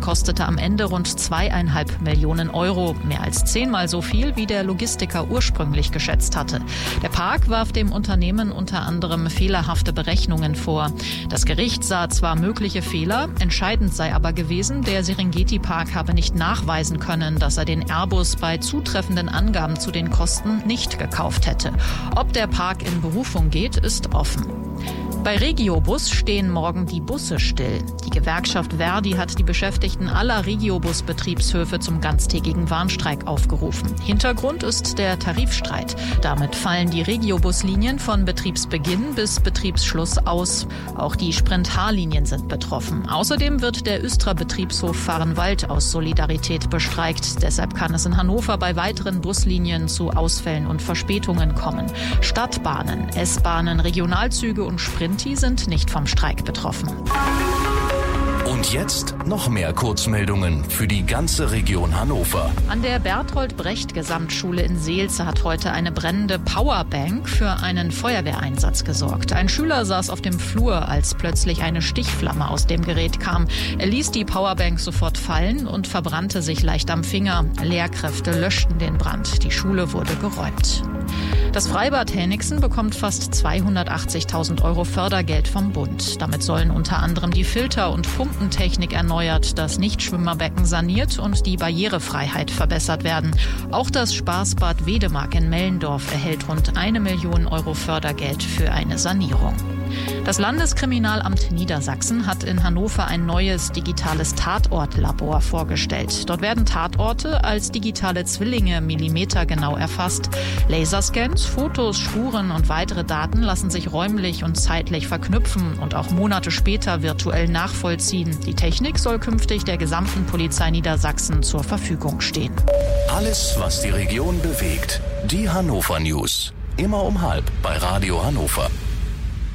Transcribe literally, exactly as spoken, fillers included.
Betrieb kostete am Ende rund zweieinhalb Millionen Euro, mehr als zehnmal so viel, wie der Logistiker ursprünglich geschätzt hatte. Der Park warf dem Unternehmen unter anderem fehlerhafte Berechnungen vor. Das Gericht sah zwar mögliche Fehler, entscheidend sei aber gewesen, der Serengeti-Park habe nicht nachweisen können, dass er den Airbus bei zutreffenden Angaben zu den Kosten nicht gekauft hätte. Ob der Park in Berufung geht, ist offen. Bei Regiobus stehen morgen die Busse still. Die Gewerkschaft Verdi hat die Beschäftigten aller Regiobus-Betriebshöfe zum ganztägigen Warnstreik aufgerufen. Hintergrund ist der Tarifstreit. Damit fallen die Regiobus-Linien von Betriebsbeginn bis Betriebsschluss aus. Auch die Sprint-H-Linien sind betroffen. Außerdem wird der Östra-Betriebshof Vahrenwald aus Solidarität bestreikt. Deshalb kann es in Hannover bei weiteren Buslinien zu Ausfällen und Verspätungen kommen. Stadtbahnen, S-Bahnen, Regionalzüge und Sprint sind nicht vom Streik betroffen. Und jetzt noch mehr Kurzmeldungen für die ganze Region Hannover. An der Bertolt-Brecht-Gesamtschule in Seelze hat heute eine brennende Powerbank für einen Feuerwehreinsatz gesorgt. Ein Schüler saß auf dem Flur, als plötzlich eine Stichflamme aus dem Gerät kam. Er ließ die Powerbank sofort fallen und verbrannte sich leicht am Finger. Lehrkräfte löschten den Brand. Die Schule wurde geräumt. Das Freibad Henningsen bekommt fast zweihundertachtzigtausend Euro Fördergeld vom Bund. Damit sollen unter anderem die Filter- und Pumpentechnik erneuert, das Nichtschwimmerbecken saniert und die Barrierefreiheit verbessert werden. Auch das Spaßbad Wedemark in Mellendorf erhält rund eine Million Euro Fördergeld für eine Sanierung. Das Landeskriminalamt Niedersachsen hat in Hannover ein neues digitales Tatortlabor vorgestellt. Dort werden Tatorte als digitale Zwillinge millimetergenau erfasst. Laserscans, Fotos, Spuren und weitere Daten lassen sich räumlich und zeitlich verknüpfen und auch Monate später virtuell nachvollziehen. Die Technik soll künftig der gesamten Polizei Niedersachsen zur Verfügung stehen. Alles, was die Region bewegt. Die Hannover News. Immer um halb bei Radio Hannover.